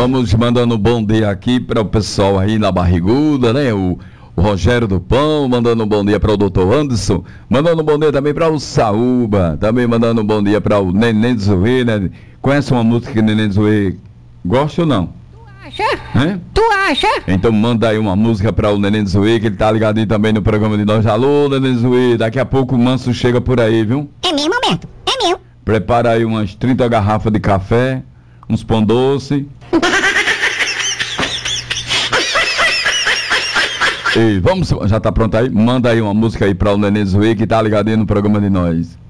Vamos mandando um bom dia aqui para o pessoal aí na Barriguda, né? O Rogério do Pão, mandando um bom dia para o Dr. Anderson, mandando um bom dia também para o Saúba, também mandando um bom dia para o Neném Zoe, né? Conhece uma música que o Neném Zoe gosta ou não? Acha? Hein? Tu acha? Então manda aí uma música para o Neném Zoe, que ele tá ligadinho também no programa de nós. Alô, Neném Zoe, daqui a pouco o Manso chega por aí, viu? É meu momento, é meu. Prepara aí umas 30 garrafas de café, uns pão doce. E vamos, já tá pronto aí? Manda aí uma música aí para o Neném Zoe, que tá ligadinho no programa de nós.